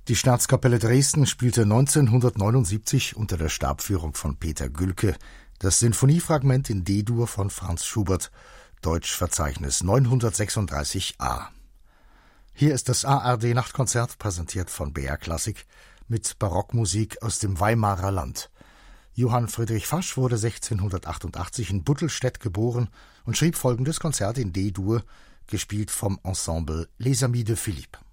Die Staatskapelle Dresden spielte 1979 unter der Stabführung von Peter Gülke das Sinfoniefragment in D-Dur von Franz Schubert, Deutschverzeichnis 936a. Hier ist das ARD-Nachtkonzert, präsentiert von BR Klassik, mit Barockmusik aus dem Weimarer Land. Johann Friedrich Fasch wurde 1688 in Buttelstedt geboren und schrieb folgendes Konzert in D-Dur, gespielt vom Ensemble Les Amis de Philippe.